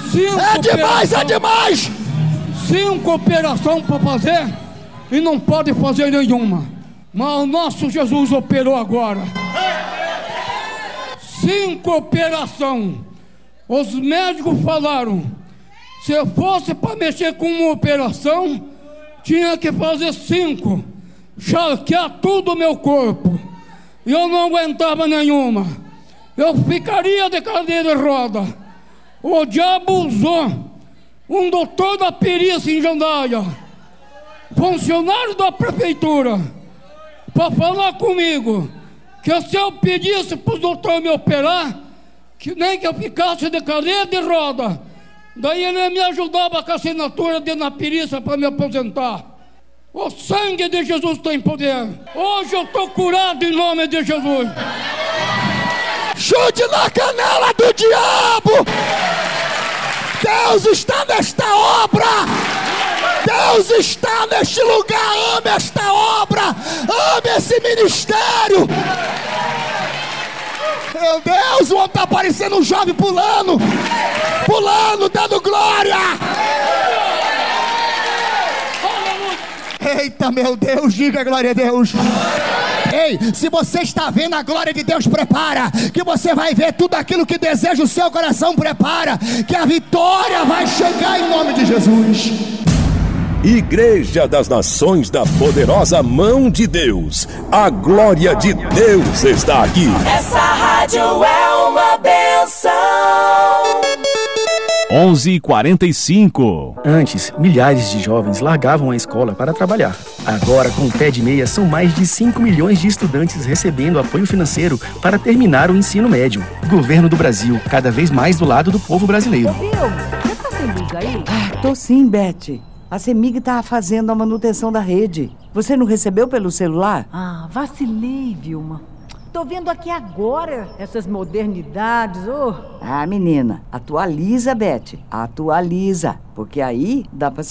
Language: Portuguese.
É demais, é demais! 5 operações para fazer e não pode fazer nenhuma. Mas o nosso Jesus operou agora. 5 operações. Os médicos falaram, se fosse para mexer com uma operação, tinha que fazer 5, charquear tudo o meu corpo. E eu não aguentava nenhuma. Eu ficaria de cadeira de roda. O diabo usou um doutor da perícia em Jandaia, funcionário da prefeitura, para falar comigo que se eu pedisse para o doutor me operar, que nem que eu ficasse de cadeira de roda, daí ele me ajudava com a assinatura dele na perícia para me aposentar. O sangue de Jesus tem poder. Hoje eu estou curado em nome de Jesus. Chute na canela do diabo! Deus está nesta obra! Deus está neste lugar! Ame esta obra! Ame esse ministério! Meu Deus, o homem está parecendo um jovem pulando! Pulando, dando glória! Eita, meu Deus, diga glória a Deus! Ei, se você está vendo a glória de Deus, prepara, que você vai ver tudo aquilo que deseja o seu coração, prepara, que a vitória vai chegar em nome de Jesus. Igreja das Nações da Poderosa Mão de Deus, a glória de Deus está aqui. Essa rádio é uma bênção. 11h45. Antes, milhares de jovens largavam a escola para trabalhar. Agora, com o Pé de Meia, são mais de 5 milhões de estudantes recebendo apoio financeiro para terminar o ensino médio. Governo do Brasil, cada vez mais do lado do povo brasileiro. Ô, Vilma, você tá sem liga aí? Tô sim, Beth. A CEMIG tá fazendo a manutenção da rede. Você não recebeu pelo celular? Ah, vacilei, Vilma. Tô vendo aqui agora essas modernidades, ô. Ah, menina, atualiza, Beth. Atualiza, porque aí dá pra